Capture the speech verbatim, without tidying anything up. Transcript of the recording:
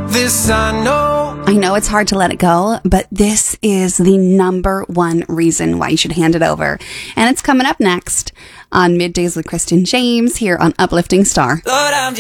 This I know. I know it's hard to let it go, but this is the number one reason why you should hand it over. And it's coming up next on Middays with Kristen James here on Uplifting Star. Lord, I'm